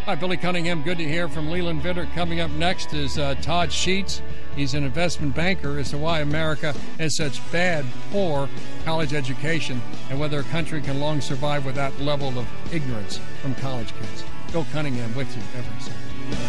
Hi, Billy Cunningham. Good to hear from Leland Vitter. Coming up next is Todd Sheets. He's an investment banker as to why America has such bad, poor college education and whether a country can long survive with that level of ignorance from college kids. Bill Cunningham with you every Sunday.